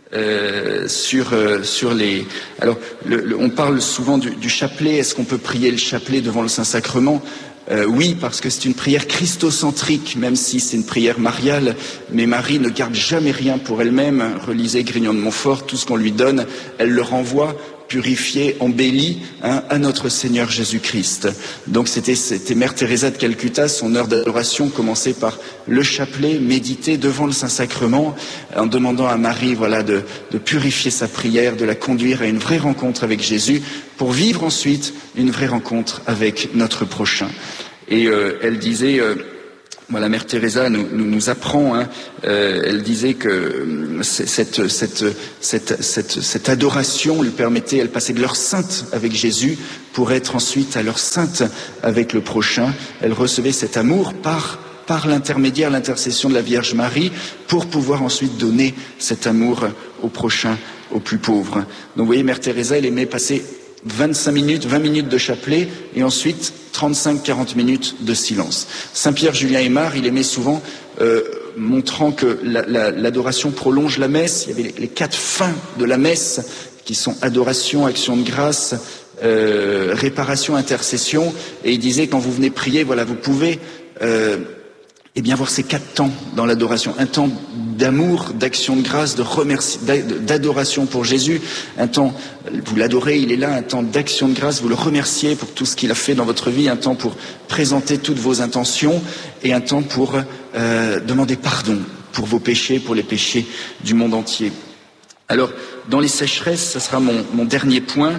euh, sur euh, sur les alors le, le, on parle souvent du, du chapelet. Est-ce qu'on peut prier le chapelet devant le Saint-Sacrement? Euh, oui, parce que c'est une prière christocentrique, même si c'est une prière mariale, mais Marie ne garde jamais rien pour elle-même. Relisez Grignon de Montfort, tout ce qu'on lui donne, elle le renvoie. purifié, embelli hein, à notre Seigneur Jésus-Christ. Donc c'était, c'était Mère Teresa de Calcutta, son heure d'adoration commençait par le chapelet, méditer devant le Saint-Sacrement, en demandant à Marie voilà, de, de purifier sa prière, de la conduire à une vraie rencontre avec Jésus, pour vivre ensuite une vraie rencontre avec notre prochain. Et euh, elle disait... Euh, Voilà, Mère Teresa nous, nous, nous apprend, hein, euh, elle disait que cette, cette, cette, cette, cette adoration lui permettait, elle passait de l'heure sainte avec Jésus pour être ensuite à l'heure sainte avec le prochain. Elle recevait cet amour par, par l'intermédiaire, l'intercession de la Vierge Marie, pour pouvoir ensuite donner cet amour au prochain, aux plus pauvres. Donc vous voyez, Mère Teresa, elle aimait passer vingt-cinq minutes, vingt minutes de chapelet et ensuite trente-cinq à quarante minutes de silence. Saint-Pierre Julien Aymar, il aimait souvent, euh, montrant que la, la, l'adoration prolonge la messe. Il y avait les, les quatre fins de la messe qui sont adoration, action de grâce, euh, réparation, intercession. Et il disait, quand vous venez prier, voilà, vous pouvez euh, eh bien voir ces quatre temps dans l'adoration. Un temps d'amour, d'action de grâce, de remercie, d'adoration pour Jésus. Un temps, vous l'adorez, il est là. Un temps d'action de grâce, vous le remerciez pour tout ce qu'il a fait dans votre vie. Un temps pour présenter toutes vos intentions et un temps pour euh, demander pardon pour vos péchés, pour les péchés du monde entier. Alors, dans les sécheresses, ça sera mon, mon dernier point.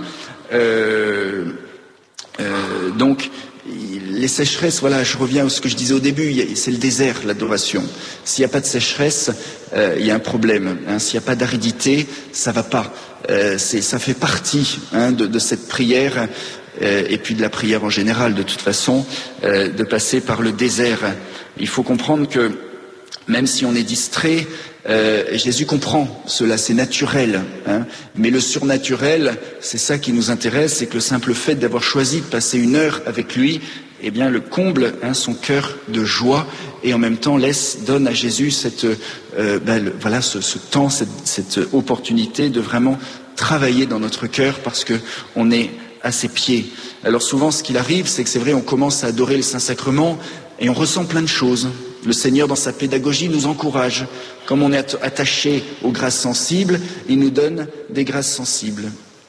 Euh, euh, donc, les sécheresses, voilà, je reviens à ce que je disais au début, c'est le désert, l'adoration. S'il n'y a pas de sécheresse, euh, il y a un problème. Hein. S'il n'y a pas d'aridité, ça va pas. Euh, c'est, ça fait partie hein, de, de cette prière, euh, et puis de la prière en général, de toute façon, euh, de passer par le désert. Il faut comprendre que même si on est distrait, euh, Jésus comprend cela, c'est naturel. Hein, mais le surnaturel, c'est ça qui nous intéresse, c'est que le simple fait d'avoir choisi de passer une heure avec lui, eh bien, le comble hein, son cœur de joie et en même temps laisse, donne à Jésus cette, euh, ben, le, voilà, ce, ce temps, cette, cette opportunité de vraiment travailler dans notre cœur parce que on est à ses pieds. Alors souvent, ce qu'il arrive, c'est que c'est vrai, on commence à adorer le Saint-Sacrement et on ressent plein de choses. Le Seigneur, dans sa pédagogie, nous encourage. Comme on est attaché aux grâces sensibles, il nous donne des grâces sensibles.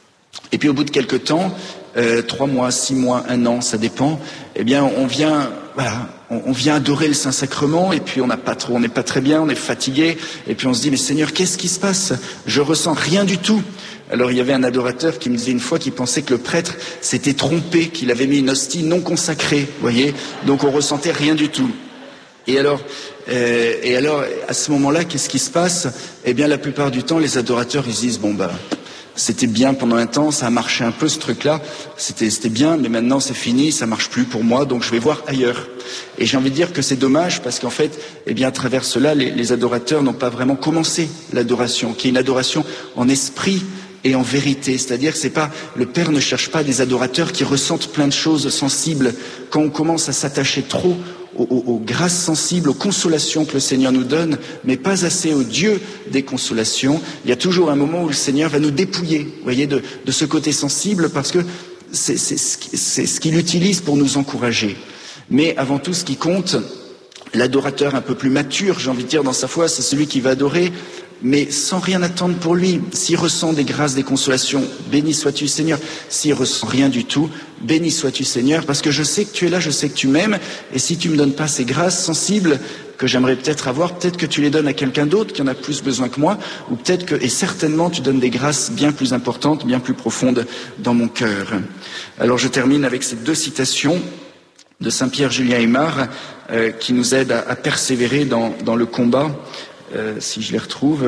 Et puis au bout de quelque temps, euh, trois mois, six mois, un an, ça dépend, eh bien on vient, voilà, on, on vient adorer le Saint-Sacrement et puis on n'a pas trop, on n'est pas très bien, on est fatigué et puis on se dit mais Seigneur, qu'est-ce qui se passe? Je ressens rien du tout. Alors il y avait un adorateur qui me disait une fois qu'il pensait que le prêtre s'était trompé, qu'il avait mis une hostie non consacrée, vous voyez, donc on ressentait rien du tout. Et alors, euh, et alors, à ce moment-là, qu'est-ce qui se passe? Eh bien, la plupart du temps, les adorateurs, ils se disent, bon, bah, c'était bien pendant un temps, ça a marché un peu, ce truc-là, c'était, c'était bien, mais maintenant, c'est fini, ça marche plus pour moi, donc je vais voir ailleurs. Et j'ai envie de dire que c'est dommage, parce qu'en fait, eh bien, à travers cela, les, les adorateurs n'ont pas vraiment commencé l'adoration, qui est une adoration en esprit et en vérité, c'est-à-dire que c'est pas, le Père ne cherche pas des adorateurs qui ressentent plein de choses sensibles. Quand on commence à s'attacher trop Aux, aux, aux grâces sensibles, aux consolations que le Seigneur nous donne, mais pas assez au Dieu des consolations. Il y a toujours un moment où le Seigneur va nous dépouiller, vous voyez, de, de ce côté sensible, parce que c'est, c'est, c'est ce qu'il utilise pour nous encourager. Mais avant tout, ce qui compte, l'adorateur un peu plus mature, j'ai envie de dire, dans sa foi, c'est celui qui va adorer, mais sans rien attendre pour lui. S'il ressent des grâces, des consolations, béni sois-tu Seigneur. S'il ressent rien du tout, béni sois-tu Seigneur, parce que je sais que tu es là, je sais que tu m'aimes, et si tu me donnes pas ces grâces sensibles que j'aimerais peut-être avoir, peut-être que tu les donnes à quelqu'un d'autre qui en a plus besoin que moi, ou peut-être que, et certainement, tu donnes des grâces bien plus importantes, bien plus profondes dans mon cœur. Alors je termine avec ces deux citations de Saint-Pierre Julien Aymar, euh, qui nous aident à, à persévérer dans, dans le combat. Euh, si je les retrouve,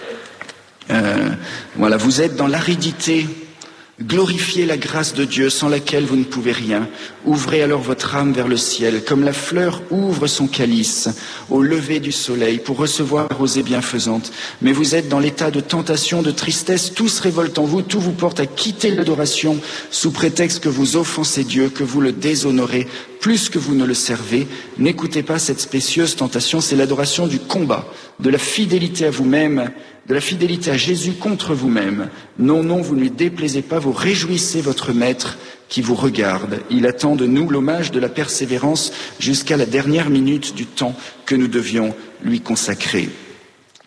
euh, voilà, vous êtes dans l'aridité, glorifiez la grâce de Dieu sans laquelle vous ne pouvez rien. Ouvrez alors votre âme vers le ciel, comme la fleur ouvre son calice au lever du soleil pour recevoir la rosée bienfaisante. Mais vous êtes dans l'état de tentation, de tristesse, tout se révolte en vous, tout vous porte à quitter l'adoration sous prétexte que vous offensez Dieu, que vous le déshonorez, plus que vous ne le servez. N'écoutez pas cette spécieuse tentation, c'est l'adoration du combat, de la fidélité à vous-même, de la fidélité à Jésus contre vous-même. Non, non, vous ne lui déplaisez pas, vous réjouissez votre Maître qui vous regarde. Il attend de nous l'hommage de la persévérance jusqu'à la dernière minute du temps que nous devions lui consacrer.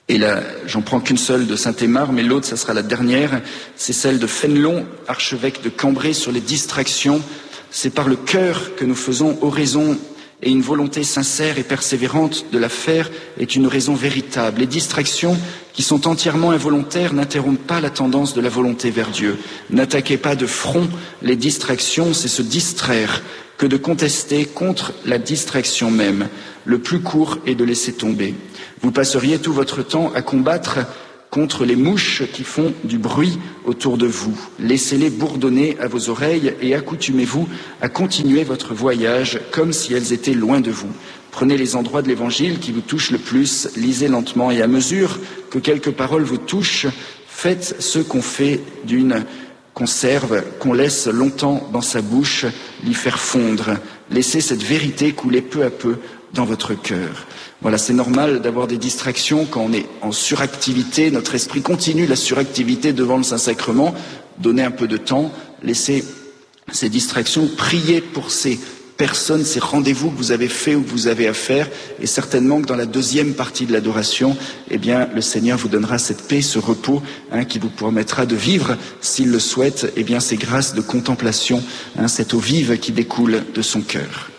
Et là, j'en prends qu'une seule de Saint-Aymar, mais l'autre, ça sera la dernière. C'est celle de Fénelon, archevêque de Cambrai, sur les distractions. C'est par le cœur que nous faisons oraison, et une volonté sincère et persévérante de la faire est une raison véritable. Les distractions qui sont entièrement involontaires n'interrompent pas la tendance de la volonté vers Dieu. N'attaquez pas de front les distractions, c'est se distraire que de contester contre la distraction même. Le plus court est de laisser tomber. Vous passeriez tout votre temps à combattre contre les mouches qui font du bruit autour de vous. Laissez-les bourdonner à vos oreilles et accoutumez-vous à continuer votre voyage comme si elles étaient loin de vous. Prenez les endroits de l'Évangile qui vous touchent le plus, lisez lentement et à mesure que quelques paroles vous touchent, faites ce qu'on fait d'une conserve, qu'on laisse longtemps dans sa bouche, l'y faire fondre. Laissez cette vérité couler peu à peu dans votre cœur. Voilà, c'est normal d'avoir des distractions quand on est en suractivité. Notre esprit continue la suractivité devant le Saint-Sacrement. Donnez un peu de temps, laissez ces distractions, priez pour ces personnes, ces rendez-vous que vous avez faits ou que vous avez à faire. Et certainement que dans la deuxième partie de l'adoration, eh bien, le Seigneur vous donnera cette paix, ce repos, hein, qui vous permettra de vivre, s'il le souhaite, eh bien, ces grâces de contemplation, hein, cette eau vive qui découle de son cœur.